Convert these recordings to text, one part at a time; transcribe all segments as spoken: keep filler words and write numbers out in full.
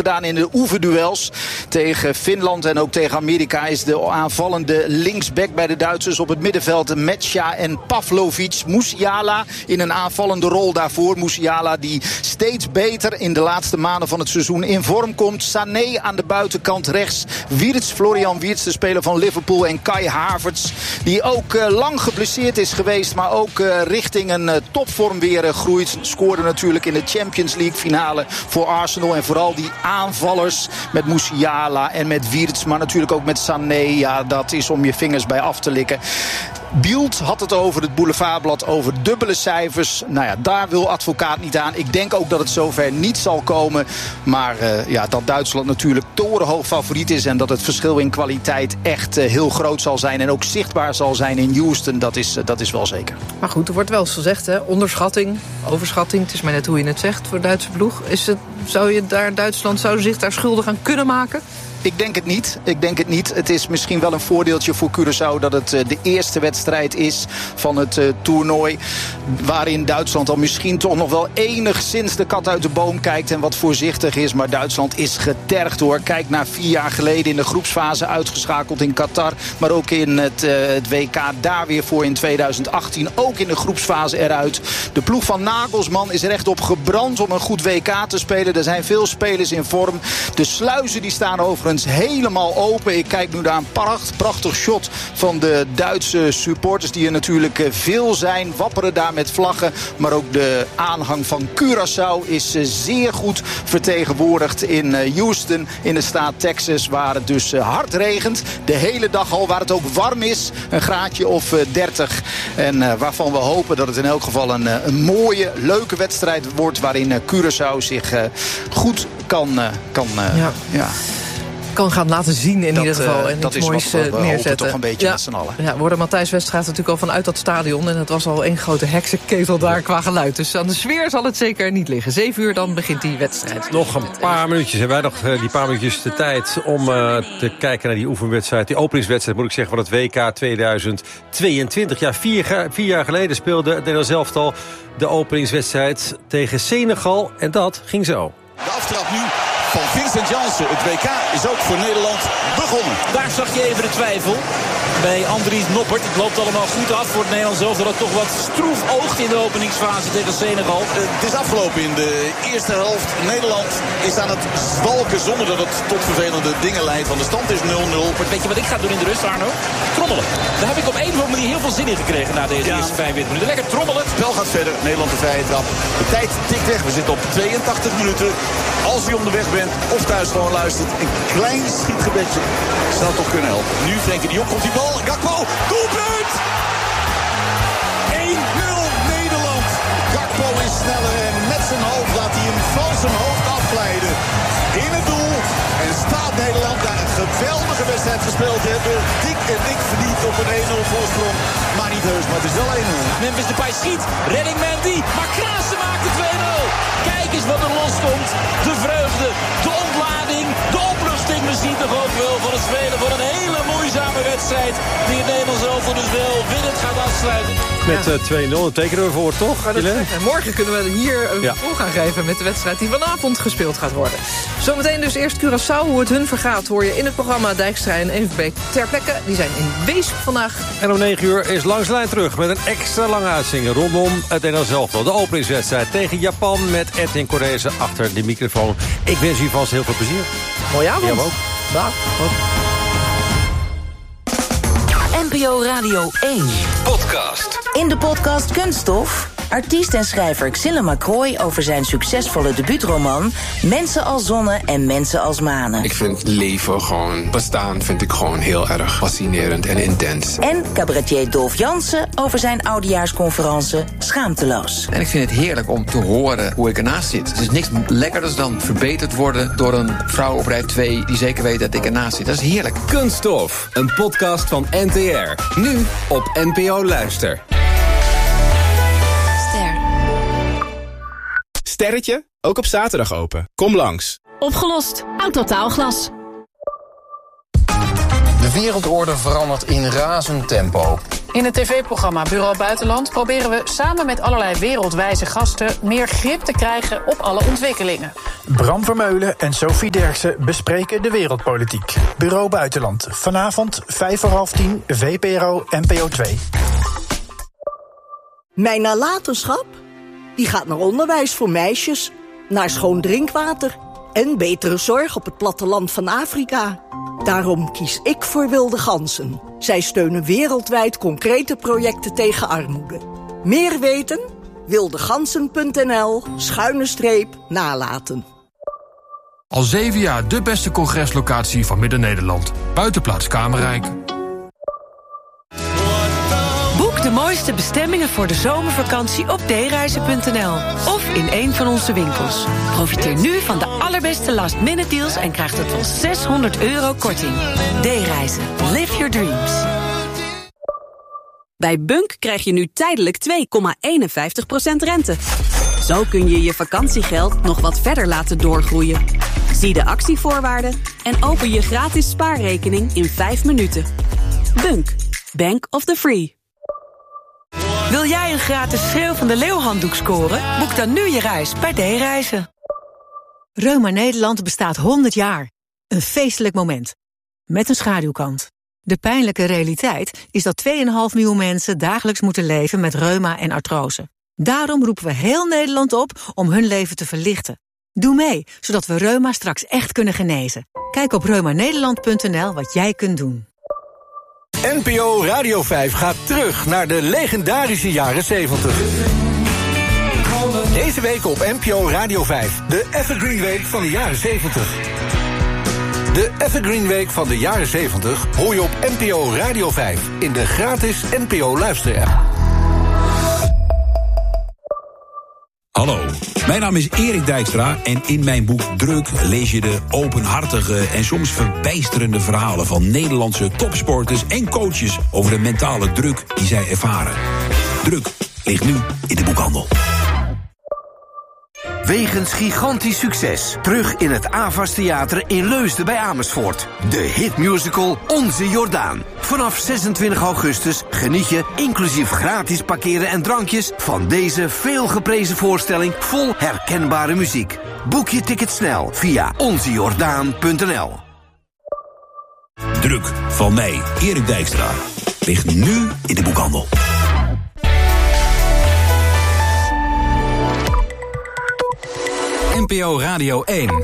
gedaan in de oefenduels tegen Finland en ook tegen Amerika. Is de aanvallende linksback bij de Duitsers op het middenveld Metsja en Pavlovic. Musiala in een aanvallende rol daarvoor. Musiala die steeds beter in de laatste maanden van het seizoen in vorm komt. Sané aan de buitenkant rechts. Wirtz, Florian Wirtz, de speler van Liverpool. En Kai Havertz, die ook uh, lang geblesseerd is geweest, maar ook uh, richting een uh, topvorm weer uh, groeit. Scoorde natuurlijk in de Champions League finale voor Arsenal. En vooral die aanvallers met Musiala en met Wirtz, maar natuurlijk ook met Sané. Ja, dat is om je vingers bij af te likken. Bild had het over het Boulevardblad, over dubbele cijfers. Nou ja, daar wil Advocaat niet aan. Ik denk ook dat het zover niet zal komen. Maar uh, ja, dat Duitsland natuurlijk torenhoog favoriet is en dat het verschil in kwaliteit echt uh, heel groot zal zijn en ook zichtbaar zal zijn in Houston, dat is, uh, dat is wel zeker. Maar goed, er wordt wel eens gezegd, hè? Onderschatting, overschatting. Het is maar net hoe je het zegt voor de Duitse ploeg. Is het, zou je daar Duitsland zou zich daar schuldig aan kunnen maken? Ik denk het niet. Ik denk het niet. Het is misschien wel een voordeeltje voor Curaçao dat het uh, de eerste wedstrijd is van het uh, toernooi. Waarin Duitsland al misschien toch nog wel enigszins de kat uit de boom kijkt en wat voorzichtig is. Maar Duitsland is getergd hoor. Kijk naar vier jaar geleden in de groepsfase uitgeschakeld in Qatar. Maar ook in het, uh, het W K daar weer voor in tweeduizend achttien. Ook in de groepsfase eruit. De ploeg van Nagelsman is er echt op gebrand om een goed W K te spelen. Er zijn veel spelers in vorm. De sluizen die staan over helemaal open. Ik kijk nu naar een pracht, prachtig shot van de Duitse supporters die er natuurlijk veel zijn. Wapperen daar met vlaggen. Maar ook de aanhang van Curaçao is zeer goed vertegenwoordigd in Houston, in de staat Texas, waar het dus hard regent. De hele dag al, waar het ook warm is. Een graadje of dertig. En waarvan we hopen dat het in elk geval een, een mooie, leuke wedstrijd wordt, waarin Curaçao zich goed kan, kan ja. Ja. kan gaan laten zien in dat, ieder geval. En dat iets is moois wat we, we neerzetten. toch een beetje ja. met z'n allen. Ja, we hoorden Matthijs Weststraat natuurlijk al vanuit dat stadion. En het was al één grote heksenketel daar qua geluid. Dus aan de sfeer zal het zeker niet liggen. Zeven uur dan begint die wedstrijd. Nog een paar minuutjes. Hebben wij nog uh, die paar minuutjes de tijd om uh, te kijken naar die oefenwedstrijd. Die openingswedstrijd moet ik zeggen van het W K tweeduizend tweeëntwintig. Ja, vier, vier jaar geleden speelde het Nederlands elftal de openingswedstrijd tegen Senegal. En dat ging zo. De aftrap nu van Vincent Janssen. Het W K is ook voor Nederland begonnen. Daar zag je even de twijfel bij Andries Noppert. Het loopt allemaal goed af voor het Nederlands elftal dat toch wat stroef oogt in de openingsfase tegen Senegal. Uh, het is afgelopen in de eerste helft. Nederland is aan het zwalken zonder dat het tot vervelende dingen leidt. Want de stand is nul nul. Weet je wat ik ga doen in de rust, Arno? Trommelen. Daar heb ik op een of andere manier heel veel zin in gekregen na deze ja. eerste vijfentwintig minuten. Lekker trommelen. Het spel gaat verder. Nederland de vrije trap. De tijd tikt weg. We zitten op tweeëntachtig minuten. Als u onderweg bent of thuis gewoon luistert, een klein schietgebedje zou toch kunnen helpen. Nu Frenkie de Jong komt die bal. Gakpo, doelpunt! één nul Nederland. Gakpo is sneller en met zijn hoofd laat hij hem van zijn hoofd afglijden. In het doel. En staat Nederland daar een geweldige wedstrijd gespeeld te hebben. Dik en dik verdiend op een één nul voorsprong. Maar niet heus, maar het is wel één nul. Memphis Depay schiet. Redding Mendy. Maar Klaassen maakt de twee nul. Kijk eens wat er loskomt. De vreugde, de ontlading, de opluchting misschien toch ook wel van het spelen van een hele moeizame wedstrijd. Die het Nederlands elftal dus wel winnend gaat afsluiten. Met uh, twee nul, dat tekenen we voor, toch? En morgen kunnen we hier een ja. vol gaan geven met de wedstrijd die vanavond gespeeld gaat worden. Zometeen dus eerst Curaçao. Hoe het hun vergaat hoor je in het programma Dijkstra en Evenbeek ter plekke. Die zijn in Weesp vandaag. En om negen uur is Langs de Lijn terug met een extra lange uitzending rondom het Nederlands elftal. De openingswedstrijd tegen Japan met Edwin Cornezen achter de microfoon. Ik wens u vast heel veel plezier. Mooie avond. Ja, ook. Dag. N P O Radio één. Podcast. In de podcast Kunststof. Artiest en schrijver Xille McCroy over zijn succesvolle debuutroman Mensen als Zonne en Mensen als Manen. Ik vind leven gewoon, bestaan vind ik gewoon heel erg fascinerend en intens. En cabaretier Dolf Jansen over zijn oudejaarsconferentie Schaamteloos. En ik vind het heerlijk om te horen hoe ik ernaast zit. Het is niks lekkerders dan verbeterd worden door een vrouw op rij twee die zeker weet dat ik ernaast zit. Dat is heerlijk. Kunststof, een podcast van N T R. Nu op N P O Luister. Sterretje, ook op zaterdag open. Kom langs. Opgelost. Autotaalglas. De wereldorde verandert in razend tempo. In het tv-programma Bureau Buitenland proberen we samen met allerlei wereldwijze gasten meer grip te krijgen op alle ontwikkelingen. Bram Vermeulen en Sophie Derksen bespreken de wereldpolitiek. Bureau Buitenland. Vanavond vijf voor half tien, V P R O N P O twee. Mijn nalatenschap? Die gaat naar onderwijs voor meisjes, naar schoon drinkwater en betere zorg op het platteland van Afrika. Daarom kies ik voor Wilde Ganzen. Zij steunen wereldwijd concrete projecten tegen armoede. Meer weten? wildegansen.nl schuine streep nalaten. Al zeven jaar de beste congreslocatie van Midden-Nederland. Buitenplaats Kamerrijk. Boek de mooiste bestemmingen voor de zomervakantie op d reizen punt n l of in een van onze winkels. Profiteer nu van de allerbeste last-minute deals en krijg tot wel zeshonderd euro korting. D-reizen. Live your dreams. Bij Bunk krijg je nu tijdelijk twee komma eenenvijftig procent rente. Zo kun je je vakantiegeld nog wat verder laten doorgroeien. Zie de actievoorwaarden en open je gratis spaarrekening in vijf minuten. Bunk. Bank of the Free. Wil jij een gratis Schreeuw van de Leeuw handdoek scoren? Boek dan nu je reis bij D-reizen. Reuma Nederland bestaat honderd jaar. Een feestelijk moment. Met een schaduwkant. De pijnlijke realiteit is dat twee komma vijf miljoen mensen dagelijks moeten leven met reuma en artrose. Daarom roepen we heel Nederland op om hun leven te verlichten. Doe mee, zodat we reuma straks echt kunnen genezen. Kijk op reuma nederland punt n l wat jij kunt doen. N P O Radio vijf gaat terug naar de legendarische jaren zeventig. Deze week op N P O Radio vijf, de Evergreen Week van de jaren zeventig. De Evergreen Week van de jaren zeventig hoor je op N P O Radio vijf in de gratis N P O luisterapp. Hallo, mijn naam is Erik Dijkstra en in mijn boek Druk lees je de openhartige en soms verbijsterende verhalen van Nederlandse topsporters en coaches over de mentale druk die zij ervaren. Druk ligt nu in de boekhandel. Wegens gigantisch succes terug in het Avas Theater in Leusden bij Amersfoort. De hitmusical Onze Jordaan. Vanaf zesentwintig augustus geniet je, inclusief gratis parkeren en drankjes, van deze veelgeprezen voorstelling vol herkenbare muziek. Boek je ticket snel via onze jordaan punt n l. Druk van mij, Erik Dijkstra, ligt nu in de boekhandel. N P O Radio één.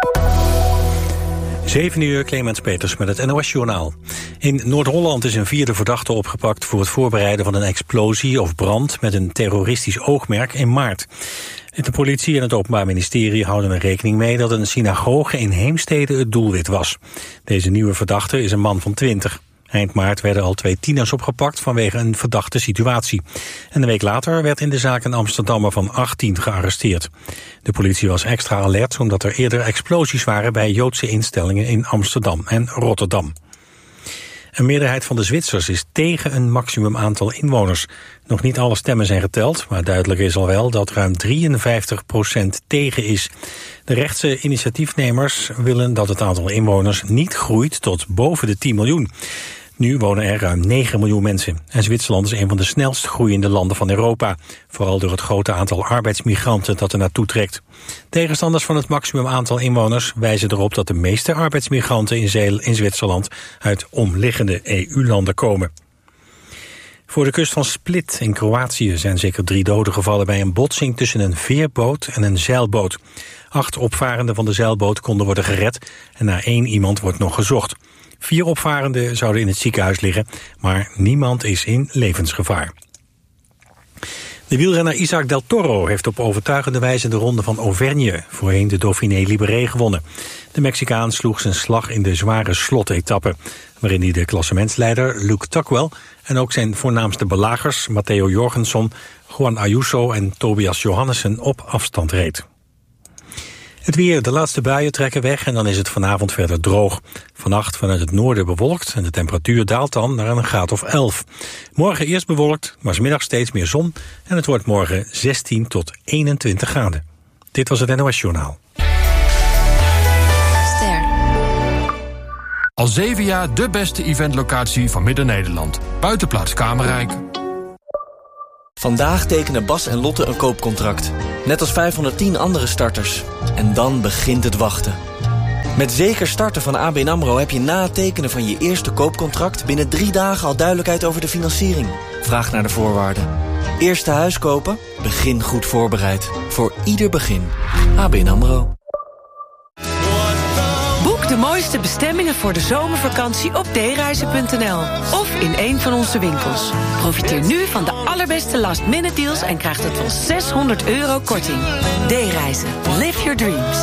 zeven uur, Clemens Peters met het N O S-journaal. In Noord-Holland is een vierde verdachte opgepakt voor het voorbereiden van een explosie of brand met een terroristisch oogmerk in maart. De politie en het Openbaar Ministerie houden er rekening mee dat een synagoge in Heemstede het doelwit was. Deze nieuwe verdachte is een man van twintig. Eind maart werden al twee tieners opgepakt vanwege een verdachte situatie. En een week later werd in de zaak een Amsterdammer van achttien gearresteerd. De politie was extra alert omdat er eerder explosies waren bij Joodse instellingen in Amsterdam en Rotterdam. Een meerderheid van de Zwitsers is tegen een maximum aantal inwoners. Nog niet alle stemmen zijn geteld, maar duidelijk is al wel dat ruim drieënvijftig procent tegen is. De rechtse initiatiefnemers willen dat het aantal inwoners niet groeit tot boven de tien miljoen. Nu wonen er ruim negen miljoen mensen. En Zwitserland is een van de snelst groeiende landen van Europa. Vooral door het grote aantal arbeidsmigranten dat er naartoe trekt. Tegenstanders van het maximum aantal inwoners wijzen erop dat de meeste arbeidsmigranten in, Zeel, in Zwitserland uit omliggende E U-landen komen. Voor de kust van Split in Kroatië zijn zeker drie doden gevallen bij een botsing tussen een veerboot en een zeilboot. Acht opvarenden van de zeilboot konden worden gered en naar één iemand wordt nog gezocht. Vier opvarenden zouden in het ziekenhuis liggen, maar niemand is in levensgevaar. De wielrenner Isaac Del Toro heeft op overtuigende wijze de ronde van Auvergne, voorheen de Dauphiné Libéré, gewonnen. De Mexicaan sloeg zijn slag in de zware slotetappe, waarin hij de klassementsleider Luke Tuckwell en ook zijn voornaamste belagers Matteo Jorgenson, Juan Ayuso en Tobias Johannessen op afstand reed. Het weer, de laatste buien trekken weg en dan is het vanavond verder droog. Vannacht vanuit het noorden bewolkt en de temperatuur daalt dan naar een graad of elf. Morgen eerst bewolkt, maar 's middags steeds meer zon en het wordt morgen zestien tot eenentwintig graden. Dit was het N O S-journaal. Al Al zeven jaar de beste eventlocatie van Midden-Nederland. Buitenplaats Kamerrijk. Vandaag tekenen Bas en Lotte een koopcontract. Net als vijfhonderdtien andere starters. En dan begint het wachten. Met Zeker Starten van A B N AMRO heb je na het tekenen van je eerste koopcontract binnen drie dagen al duidelijkheid over de financiering. Vraag naar de voorwaarden. Eerste huis kopen? Begin goed voorbereid. Voor ieder begin. A B N AMRO. Boek de mooiste bestemmingen voor de zomervakantie op d reizen punt n l of in een van onze winkels. Profiteer nu van de allerbeste last-minute deals en krijg tot wel zeshonderd euro korting. D-reizen. Live your dreams.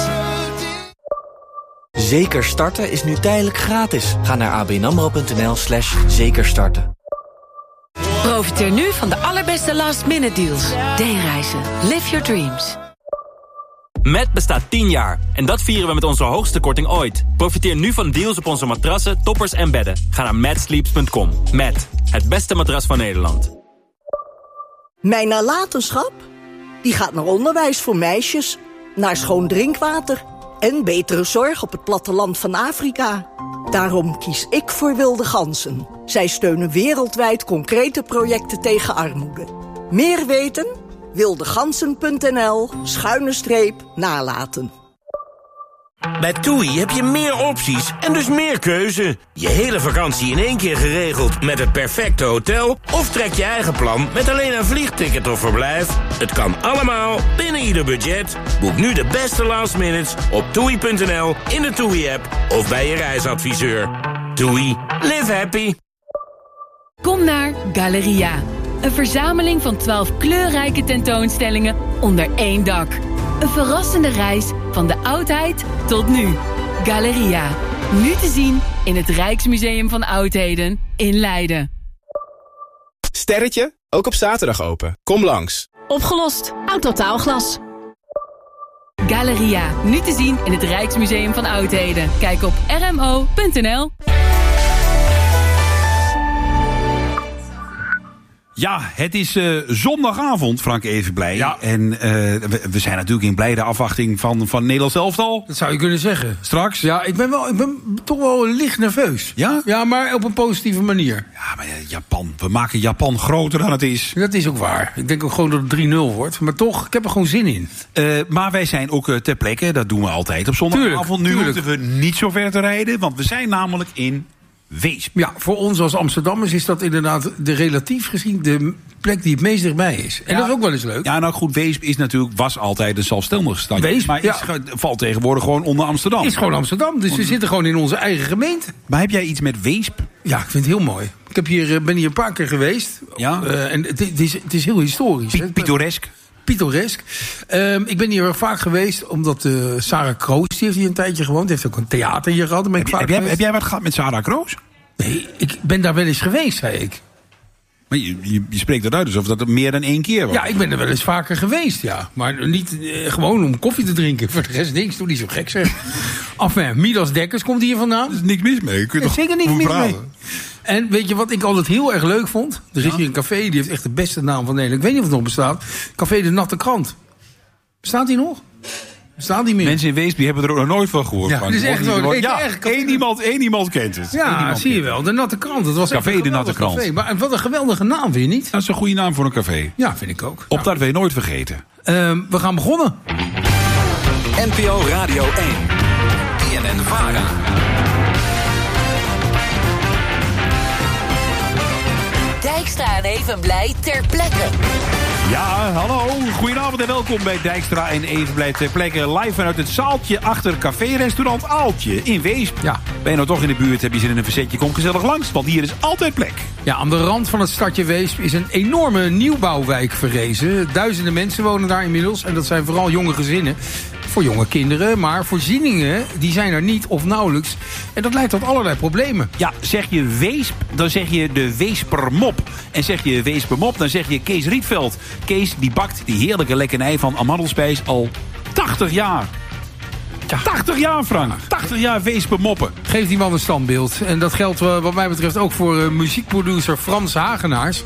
Zeker Starten is nu tijdelijk gratis. Ga naar a b n amro punt n l slash zeker starten. Profiteer nu van de allerbeste last-minute deals. D-reizen. Live your dreams. Met bestaat tien jaar en dat vieren we met onze hoogste korting ooit. Profiteer nu van deals op onze matrassen, toppers en bedden. Ga naar mad sleeps punt com. Met het beste matras van Nederland. Mijn nalatenschap? Die gaat naar onderwijs voor meisjes, naar schoon drinkwater en betere zorg op het platteland van Afrika. Daarom kies ik voor Wilde Ganzen. Zij steunen wereldwijd concrete projecten tegen armoede. Meer weten? wildegansen punt n l schuine streep nalaten. Bij TUI heb je meer opties en dus meer keuze. Je hele vakantie in één keer geregeld met het perfecte hotel... of trek je eigen plan met alleen een vliegticket of verblijf. Het kan allemaal binnen ieder budget. Boek nu de beste last minutes op toei punt n l, in de TUI-app of bij je reisadviseur. TUI. Live happy. Kom naar Galeria. Een verzameling van twaalf kleurrijke tentoonstellingen onder één dak. Een verrassende reis van de oudheid tot nu. Galeria. Nu te zien in het Rijksmuseum van Oudheden in Leiden. Sterretje, ook op zaterdag open. Kom langs. Opgelost. Autotaalglas. Galeria. Nu te zien in het Rijksmuseum van Oudheden. Kijk op r m o punt n l. Ja, het is uh, zondagavond, Frank Evenblij. Ja. En uh, we, we zijn natuurlijk in blijde afwachting van, van Nederlands elftal. Dat zou je kunnen zeggen. Straks? Ja, ik ben, wel, ik ben toch wel licht nerveus. Ja? Ja, maar op een positieve manier. Ja, maar uh, Japan. We maken Japan groter dan het is. Dat is ook waar. Ik denk ook gewoon dat het drie nul wordt. Maar toch, ik heb er gewoon zin in. Uh, maar wij zijn ook uh, ter plekke. Dat doen we altijd op zondagavond. Tuurlijk, nu tuurlijk. Hoeven we niet zo ver te rijden. Want we zijn namelijk in Weesp. Ja, voor ons als Amsterdammers is dat inderdaad de relatief gezien de plek die het meest dichtbij is. En ja, dat is ook wel eens leuk. Ja, nou goed, Weesp is natuurlijk, was altijd een zelfstandige stad. Weesp, maar ja. is, valt tegenwoordig gewoon onder Amsterdam. Is gewoon Amsterdam, dus we zitten gewoon in onze eigen gemeente. Maar heb jij iets met Weesp? Ja, ik vind het heel mooi. Ik heb hier, ben hier een paar keer geweest. Ja? Uh, en het, het, is, het is heel historisch. P- pittoresk. Pittoresk. Um, ik ben hier vaak geweest, omdat uh, Sarah Kroos, die heeft hier een tijdje gewoond. Die heeft ook een theater hier gehad. Ben ik heb, vaak heb, jij, heb jij wat gehad met Sarah Kroos? Nee, ik ben daar wel eens geweest, zei ik. Maar je, je, je spreekt eruit alsof dat meer dan één keer was. Ja, ik ben er wel eens vaker geweest, ja. Maar niet eh, gewoon om koffie te drinken. Voor de rest niks, doe niet zo gek zeg. Enfin, Midas Dekkers komt hier vandaan. Er is niks mis mee. Je kunt toch zeker niks mis mee. En weet je wat ik altijd heel erg leuk vond? Er is ja? hier een café, die heeft echt de beste naam van Nederland. Ik weet niet of het nog bestaat. Café de Natte Krant. Bestaat die nog? Bestaat die meer? Mensen in Weesp die hebben er ook nog nooit van gehoord. Ja, het is echt zo. Gewoon, ja, echt, één, iemand, één iemand kent het. Ja, iemand zie je wel. De Natte Krant. Dat was café de Natte Krant. Café. Maar wat een geweldige naam, vind je niet? Dat is een goede naam voor een café. Ja, vind ik ook. Op ja. Dat wil je nooit vergeten. Uh, we gaan begonnen. N P O Radio één. B N N Vara. Dijkstra en Evenblij ter plekke. Ja, hallo. Goedenavond en welkom bij Dijkstra en Evenblij ter plekke. Live vanuit het zaaltje achter café-restaurant Aaltje in Weesp. Ja. Ben je nou toch in de buurt, heb je zin in een verzetje, kom gezellig langs, want hier is altijd plek. Ja, aan de rand van het stadje Weesp is een enorme nieuwbouwwijk verrezen. Duizenden mensen wonen daar inmiddels en dat zijn vooral jonge gezinnen. Voor jonge kinderen, maar voorzieningen die zijn er niet of nauwelijks. En dat leidt tot allerlei problemen. Ja, zeg je Weesp, dan zeg je de Weespermop. En zeg je Weespermop, dan zeg je Kees Rietveld. Kees die bakt die heerlijke lekkernij van amandelspijs al tachtig jaar. Ja. tachtig jaar, Frank. tachtig jaar Weespermoppen. Geef die man een standbeeld. En dat geldt wat mij betreft ook voor uh, muziekproducer Frans Hagenaars.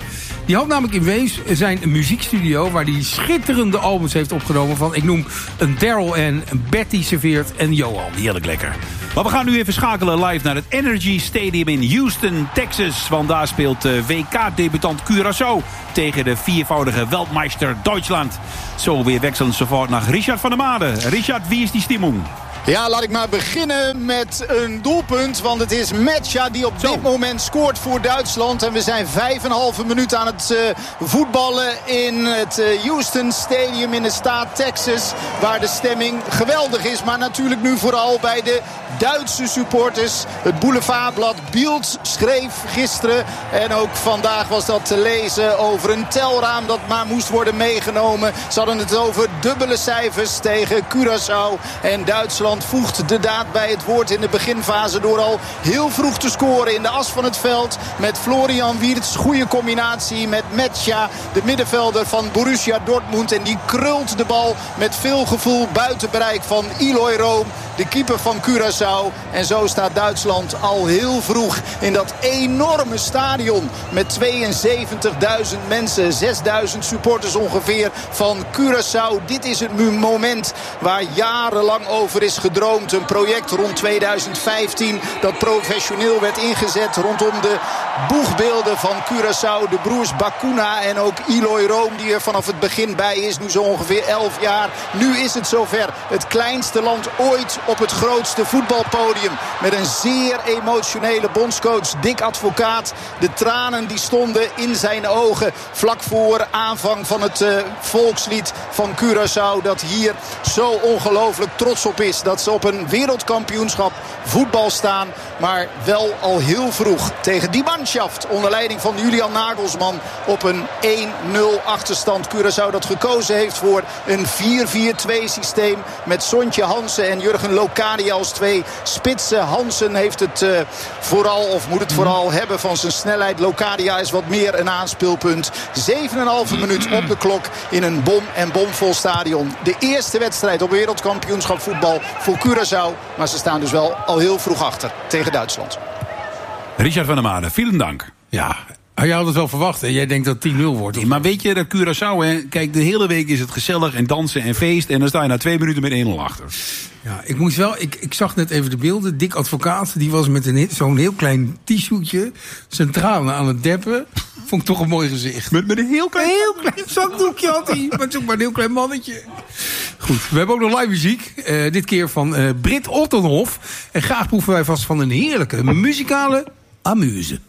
Die had namelijk in Wees zijn muziekstudio... waar hij schitterende albums heeft opgenomen van... ik noem een Daryl en een Betty serveert en Johan. Heerlijk lekker. Maar we gaan nu even schakelen live naar het Energy Stadium in Houston, Texas. Want daar speelt uh, W K-debutant Curaçao tegen de viervoudige Weltmeister Duitsland. Zo weer wechselend sofort naar Richard van der Made. Richard, wie is die Stimmung? Ja, laat ik maar beginnen met een doelpunt. Want het is Metsja die op Zo. dit moment scoort voor Duitsland. En we zijn vijf en een halve minuut aan het uh, voetballen in het uh, Houston Stadium in de staat Texas. Waar de stemming geweldig is. Maar natuurlijk nu vooral bij de Duitse supporters. Het boulevardblad Bild schreef gisteren. En ook vandaag was dat te lezen over een telraam dat maar moest worden meegenomen. Ze hadden het over dubbele cijfers tegen Curaçao en Duitsland. Voegt de daad bij het woord in de beginfase door al heel vroeg te scoren in de as van het veld. Met Florian Wirtz, goede combinatie met Metsja, de middenvelder van Borussia Dortmund. En die krult de bal met veel gevoel buiten bereik van Eloy Room, de keeper van Curaçao. En zo staat Duitsland al heel vroeg in dat enorme stadion met tweeënzeventigduizend mensen, zesduizend supporters ongeveer van Curaçao. Dit is het moment waar jarenlang over is gedroomd. Een project rond tweeduizend vijftien dat professioneel werd ingezet rondom de boegbeelden van Curaçao. De broers Bakuna en ook Eloy Room die er vanaf het begin bij is. Nu zo ongeveer elf jaar. Nu is het zover. Het kleinste land ooit op het grootste voetbalpodium. Met een zeer emotionele bondscoach Dick Advocaat. De tranen die stonden in zijn ogen vlak voor aanvang van het uh, volkslied van Curaçao. Dat hier zo ongelooflijk trots op is. Dat ze op een wereldkampioenschap voetbal staan. Maar wel al heel vroeg tegen die manschaft onder leiding van Julian Nagelsman op een één nul achterstand. Curaçao dat gekozen heeft voor een vier vier twee systeem met Sontje Hansen en Jurgen Locadia als twee spitsen. Hansen heeft het uh, vooral, of moet het vooral hebben van zijn snelheid. Locadia is wat meer een aanspeelpunt. zeven en een halve minuut op de klok in een bom en bomvol stadion. De eerste wedstrijd op wereldkampioenschap voetbal voor Curaçao. Maar ze staan dus wel al heel vroeg achter tegen Duitsland. Richard van der Made, vielen dank. Ja, je had het wel verwacht. Hè? Jij denkt dat het tien nul wordt. Nee, maar weet je, dat Curaçao, hè, kijk, de hele week is het gezellig en dansen en feest. En dan sta je na twee minuten met één nul achter. Ja, ik moest wel, ik, ik zag net even de beelden. Dick Advocaat, die was met een, zo'n heel klein t-shirtje centraal aan het deppen. Vond ik toch een mooi gezicht. Met, met een heel klein, heel klein zakdoekje had hij. Maar het is ook maar een heel klein mannetje. Goed, we hebben ook nog live muziek. Uh, dit keer van uh, Britt Ottenhoff. En graag proeven wij vast van een heerlijke muzikale amuse.